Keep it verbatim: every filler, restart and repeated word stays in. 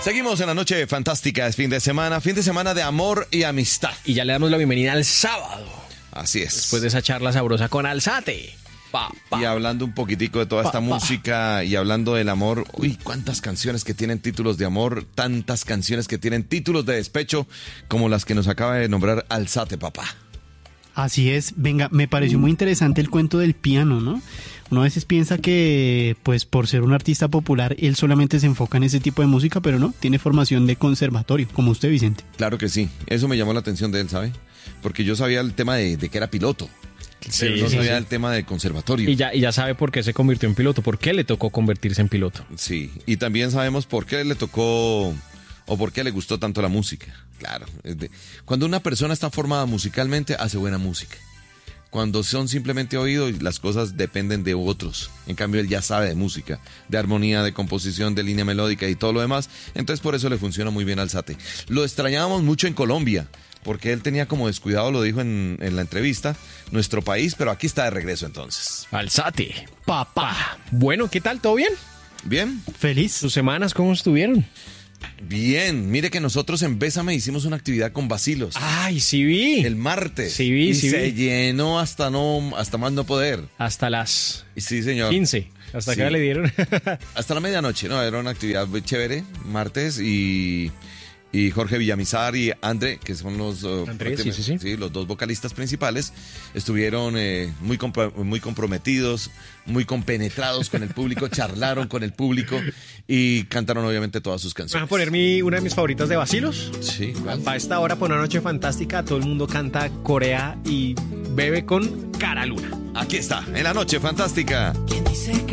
Seguimos en la noche fantástica, es fin de semana, fin de semana de amor y amistad. Y ya le damos la bienvenida al sábado. Así es. Después de esa charla sabrosa con Alzate. Pa, pa. Y hablando un poquitico de toda Pa, esta pa. música y hablando del amor, uy, cuántas canciones que tienen títulos de amor, tantas canciones que tienen títulos de despecho, como las que nos acaba de nombrar Alzate, papá. Así es, venga, me pareció muy interesante el cuento del piano, ¿no? Uno a veces piensa que, pues, por ser un artista popular, él solamente se enfoca en ese tipo de música, pero no, tiene formación de conservatorio, como usted, Vicente. Claro que sí, eso me llamó la atención de él, ¿sabe? Porque yo sabía el tema de, de que era piloto, Sí, pero no sí, sabía sí. el tema de conservatorio. Y ya, y ya sabe por qué se convirtió en piloto, por qué le tocó convertirse en piloto. Sí, y también sabemos por qué le tocó o por qué le gustó tanto la música. Claro, es de- cuando una persona está formada musicalmente, hace buena música. Cuando son simplemente oídos, las cosas dependen de otros. En cambio, él ya sabe de música, de armonía, de composición, de línea melódica y todo lo demás. Entonces, por eso le funciona muy bien Alzate. Lo extrañábamos mucho en Colombia, porque él tenía como descuidado, lo dijo en, en la entrevista, nuestro país, pero aquí está de regreso entonces. Alzate. Papá. Bueno, ¿qué tal? ¿Todo bien? ¿Bien? ¿Feliz? ¿Sus semanas cómo estuvieron? Bien. Mire que nosotros en Bésame hicimos una actividad con vacilos. Ay, sí vi. El martes. Sí vi, y sí se vi. llenó hasta no, hasta más no poder. Hasta las Y sí, señor. quince. Hasta Sí. acá le dieron. Hasta la medianoche, ¿no? Era una actividad muy chévere, martes, y, y Jorge Villamizar y André, que son los, uh, Andrés, sí, sí, sí. los dos vocalistas principales, estuvieron eh, muy, compro- muy comprometidos, muy compenetrados con el público, charlaron con el público y cantaron obviamente todas sus ¿Me van canciones. a poner mi, una de mis favoritas de vacilos? Sí, ¿cuál? Para esta hora, por una noche fantástica, todo el mundo canta Corea y bebe con Cara Luna. Aquí está, en la noche fantástica. ¿Quién dice que